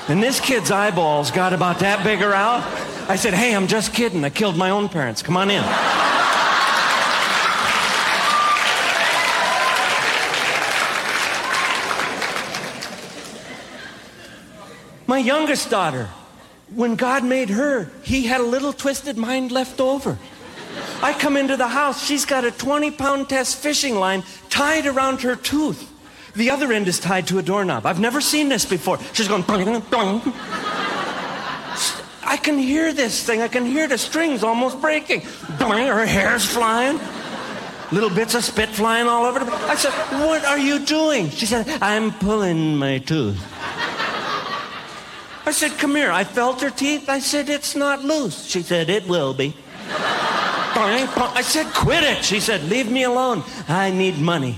And this kid's eyeballs got about that big around. I said, hey, I'm just kidding. I killed my own parents. Come on in. My youngest daughter, when God made her, he had a little twisted mind left over. I come into the house, she's got a 20-pound test fishing line tied around her tooth. The other end is tied to a doorknob. I've never seen this before. She's going, boing, boing. I can hear this thing. I can hear the strings almost breaking. Boing, her hair's flying. Little bits of spit flying all over. I said, what are you doing? She said, I'm pulling my tooth. I said, come here. I felt her teeth. I said, it's not loose. She said, it will be. Boing, boing. I said, quit it. She said, leave me alone. I need money.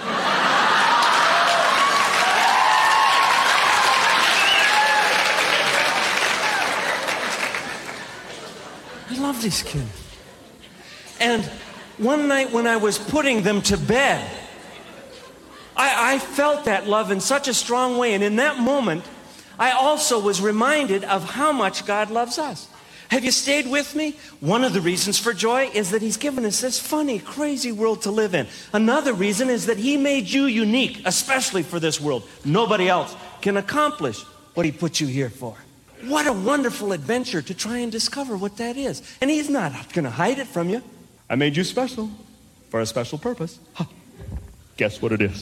I love these kids. And one night when I was putting them to bed, I felt that love in such a strong way. And in that moment, I also was reminded of how much God loves us. Have you stayed with me? One of the reasons for joy is that he's given us this funny, crazy world to live in. Another reason is that he made you unique, especially for this world. Nobody else can accomplish what he put you here for. What a wonderful adventure to try and discover what that is. And he's not going to hide it from you. I made you special for a special purpose. Huh. Guess what it is?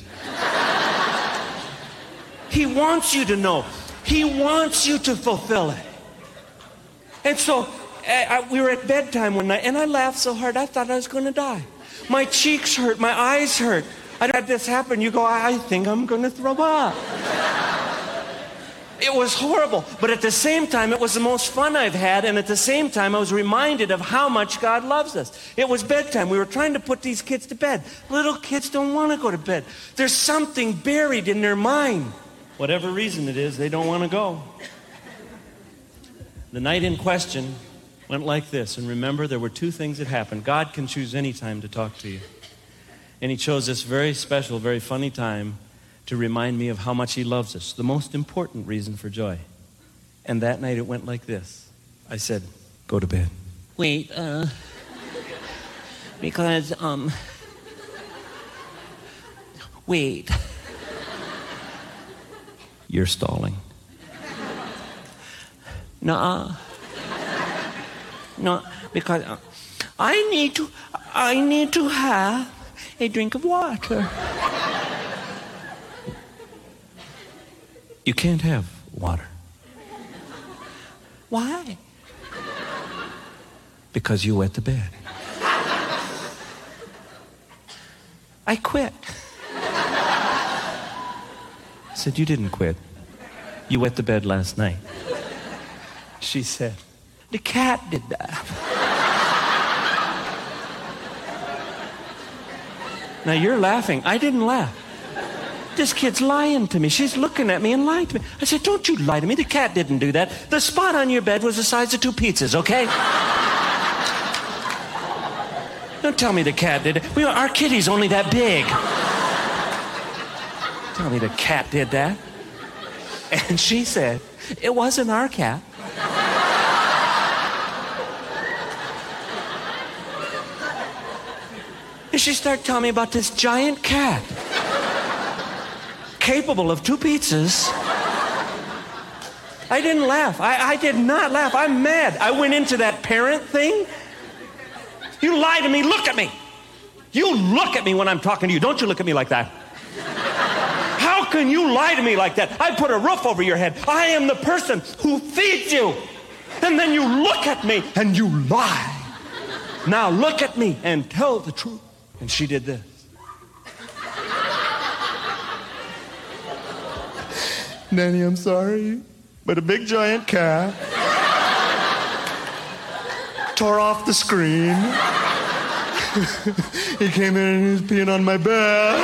He wants you to know. He wants you to fulfill it. And so we were at bedtime one night, and I laughed so hard I thought I was going to die. My cheeks hurt. My eyes hurt. I had this happen. You go, I think I'm going to throw up. It was horrible, but at the same time, it was the most fun I've had, and at the same time, I was reminded of how much God loves us. It was bedtime. We were trying to put these kids to bed. Little kids don't want to go to bed. There's something buried in their mind. Whatever reason it is, they don't want to go. The night in question went like this, and remember, there were two things that happened. God can choose any time to talk to you. And he chose this very special, very funny time to remind me of how much he loves us, the most important reason for joy. And that night it went like this. I said, go to bed. Wait, because, wait. You're stalling. No, because I need to have a drink of water. You can't have water. Why? Because you wet the bed. I quit. I said, you didn't quit. You wet the bed last night. She said, the cat did that. Now you're laughing. I didn't laugh. This kid's lying to me. She's looking at me and lying to me. I said, don't you lie to me. The cat didn't do that. The spot on your bed was the size of 2 pizzas, okay? Don't tell me the cat did it. Our kitty's only that big. Tell me the cat did that. And she said, it wasn't our cat. And she started telling me about this giant cat capable of 2 pizzas. I didn't laugh. I did not laugh. I'm mad. I went into that parent thing. You lie to me. Look at me. You look at me when I'm talking to you. Don't you look at me like that. How can you lie to me like that? I put a roof over your head. I am the person who feeds you. And then you look at me and you lie. Now look at me and tell the truth. And she did this. Nanny, I'm sorry, but a big giant cat tore off the screen. He came in and he was peeing on my bed.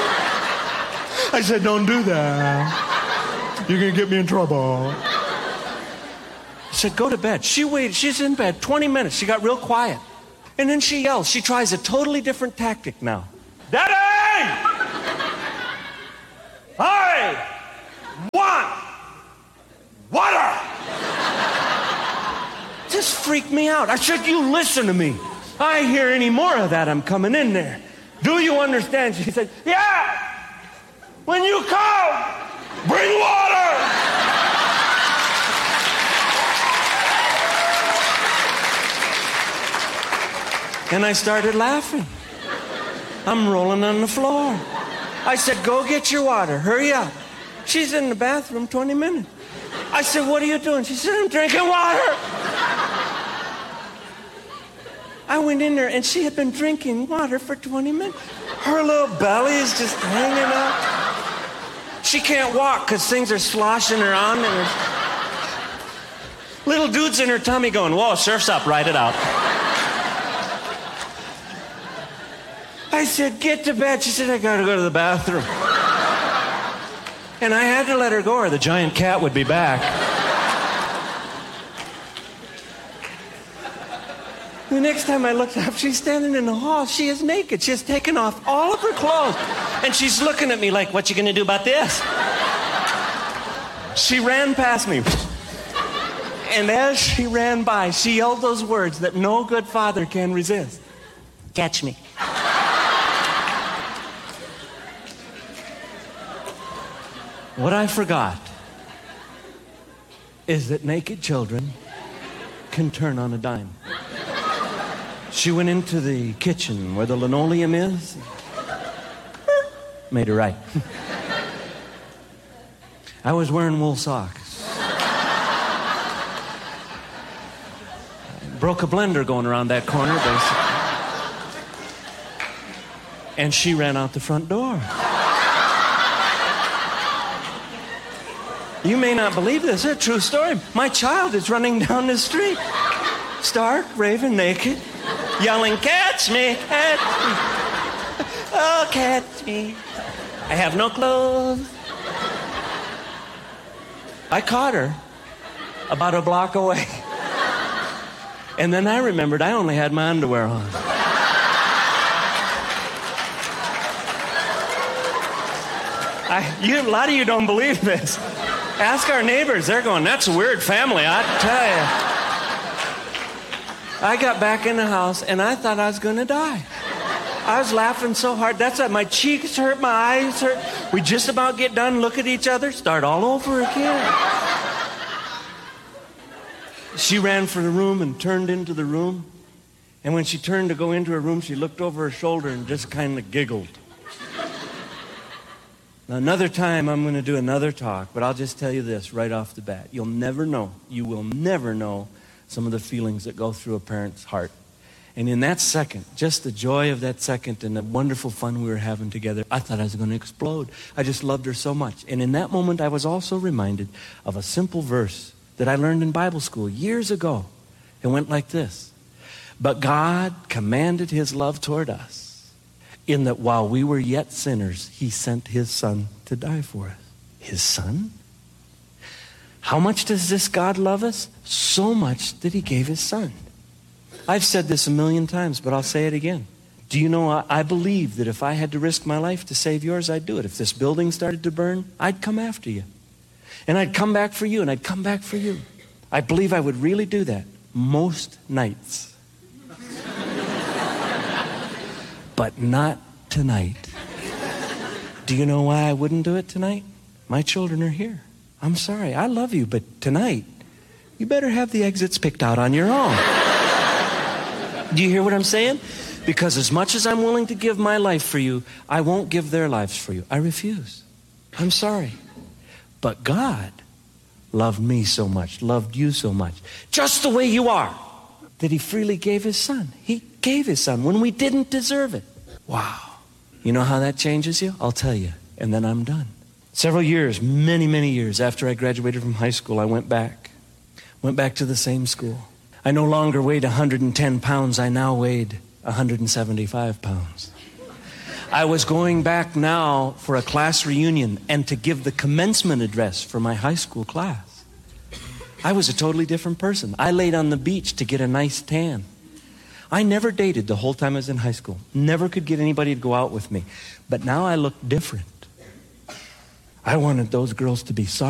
I said, don't do that. You're going to get me in trouble. I said, go to bed. She waited. She's in bed 20 minutes. She got real quiet. And then she yells. She tries a totally different tactic now. Daddy! I want freaked me out. I said, you listen to me. I hear any more of that, I'm coming in there. Do you understand? She said, yeah. When you come, bring water. And I started laughing. I'm rolling on the floor. I said, go get your water. Hurry up. She's in the bathroom 20 minutes. I said, what are you doing? She said, I'm drinking water. I went in there, and she had been drinking water for 20 minutes. Her little belly is just hanging out. She can't walk because things are sloshing her on. And little dude's in her tummy going, whoa, surf's up, ride it out. I said, get to bed. She said, I got to go to the bathroom. And I had to let her go or the giant cat would be back. The next time I looked up, she's standing in the hall. She is naked. She has taken off all of her clothes. And she's looking at me like, what you going to do about this? She ran past me. And as she ran by, she yelled those words that no good father can resist. Catch me. What I forgot is that naked children can turn on a dime. She went into the kitchen where the linoleum is. Made her right. I was wearing wool socks. Broke a blender going around that corner, basically. And she ran out the front door. You may not believe this. It's a true story. My child is running down the street. Stark, raving, naked, yelling, catch me, catch me. Oh, catch me. I have no clothes. I caught her about a block away. And then I remembered I only had my underwear on. A lot of you don't believe this. Ask our neighbors. They're going, that's a weird family, I tell you. I got back in the house, and I thought I was going to die. I was laughing so hard. That's why my cheeks hurt, my eyes hurt. We just about get done, look at each other, start all over again. She ran for the room and turned into the room. And when she turned to go into her room, she looked over her shoulder and just kind of giggled. Now, another time I'm going to do another talk, but I'll just tell you this right off the bat. You'll never know, you will never know some of the feelings that go through a parent's heart. And in that second, just the joy of that second and the wonderful fun we were having together, I thought I was going to explode. I just loved her so much. And in that moment, I was also reminded of a simple verse that I learned in Bible school years ago. It went like this. But God commanded his love toward us, in that while we were yet sinners, he sent his son to die for us. His son? How much does this God love us? So much that he gave his son. I've said this a million times, but I'll say it again. Do you know, I believe that if I had to risk my life to save yours, I'd do it. If this building started to burn, I'd come after you. And I'd come back for you, and I'd come back for you. I believe I would really do that most nights. But not tonight. Do you know why I wouldn't do it tonight? My children are here. I'm sorry, I love you, but tonight, you better have the exits picked out on your own. Do you hear what I'm saying? Because as much as I'm willing to give my life for you, I won't give their lives for you. I refuse. I'm sorry. But God loved me so much, loved you so much, just the way you are, that he freely gave his son. He gave his son when we didn't deserve it. Wow. You know how that changes you? I'll tell you, and then I'm done. Several years, many, many years after I graduated from high school, I went back to the same school. I no longer weighed 110 pounds. I now weighed 175 pounds. I was going back now for a class reunion and to give the commencement address for my high school class. I was a totally different person. I laid on the beach to get a nice tan. I never dated the whole time I was in high school. Never could get anybody to go out with me. But now I look different. I wanted those girls to be sorry.